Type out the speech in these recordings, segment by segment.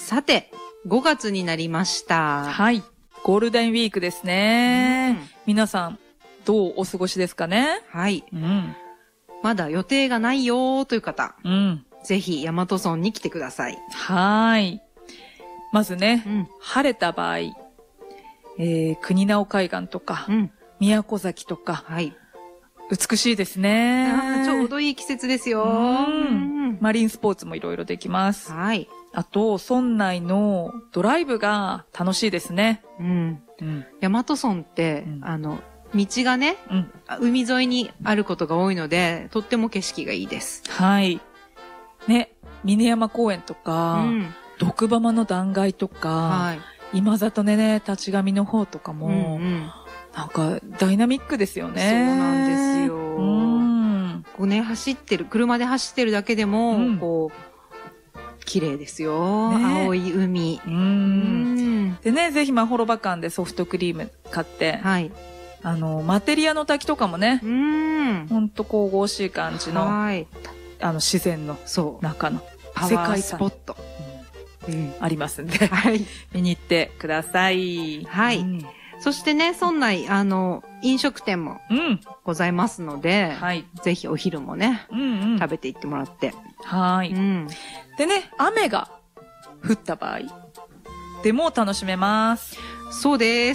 さて、5月になりました。 はい。ゴールデンウィークですね。皆さん、どうお過ごしですかね？ はい。まだ予定がないよーという方、ぜひ大和村に来てください。 はい。まずね、晴れた場合、国直海岸とか、宮古崎とか、美しいですね。 ちょうどいい季節ですよ。 マリンスポーツもいろいろできます。 はい。 あと、村内のドライブが楽しいですね。 大和村って、道がね、海沿いにあることが多いので、とっても景色がいいです。 はい。ね、峰山公園とか、毒浜の断崖とか、今里ね、立上の方とかも、なんかダイナミックですよね。 そうなんですよ。こうね、車で走ってるだけでも、こう、綺麗ですよ。青い海。 でね、ぜひマホロバ館でソフトクリーム買って、マテリアの滝とかもね、ほんと神々しい感じの、自然の中の世界スポット、 ありますんで、見に行ってください。 はい。そしてね、村内、飲食店もございますので、ぜひお昼もね、食べていってもらって。 はい。でね、雨が降った場合でも楽しめます。 そうです。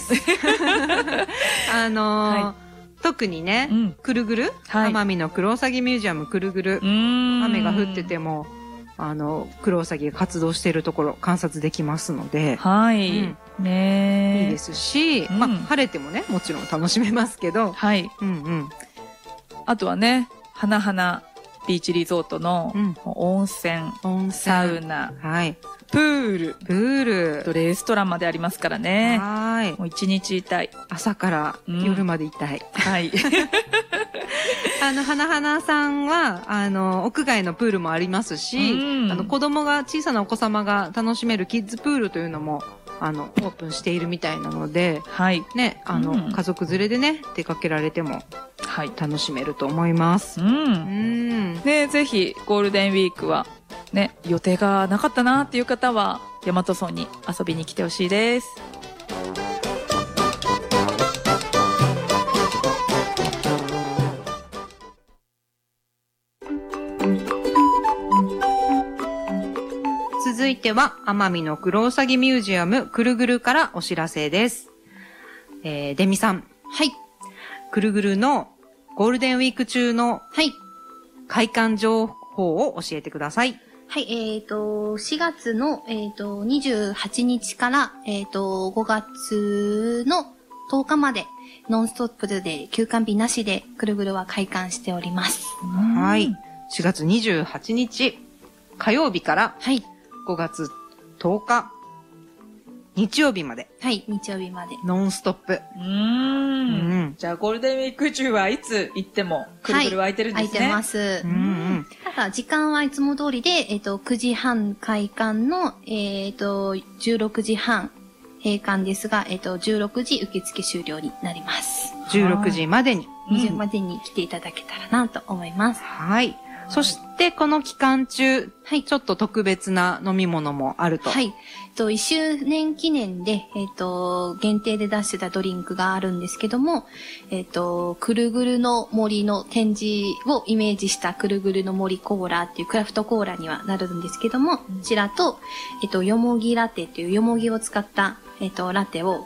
特にね、くるぐる、奄美のクロウサギミュージアムくるぐる、雨が降ってても、クロウサギが活動しているところ観察できますので、ね、いいですし、晴れてもね、もちろん楽しめますけど、あとはね、花々ビーチリゾートの温泉、サウナ、プールとレストランまでありますからね。もう一日いたい。 朝から夜までいたい。 はい。 花々さんは、屋外のプールもありますし、小さなお子様が楽しめるキッズプールというのも、オープンしているみたいなので、ね、家族連れでね、出かけられても、楽しめると思います。 ね、ぜひ、ゴールデンウィークは、ね、予定がなかったなっていう方は、大和村に遊びに来てほしいです。 続いては、奄美のクロウサギミュージアムくるぐるからお知らせです。デミさん。くるぐるのゴールデンウィーク中の、開館情報を教えてください。 4月の、28日から、5月の10日まで、ノンストップで休館日なしで、くるぐるは開館しております。 4月28日、火曜日から、5月10日、日曜日まで。 日曜日まで。 ノンストップ。 じゃあ、ゴールデンウィーク中はいつ行っても、くるぐる空いてるんですね。 空いてます。ただ、時間はいつも通りで、9時半開館の、16時半閉館ですが、16時受付終了になります。 16時までに。 20時までに来ていただけたらなと思います。 そして、この期間中、ちょっと特別な飲み物もあると。 1周年記念で、限定で出してたドリンクがあるんですけども、くるぐるの森の展示をイメージしたくるぐるの森コーラっていうクラフトコーラにはなるんですけども、こちらと、よもぎラテっていうよもぎを使った、ラテを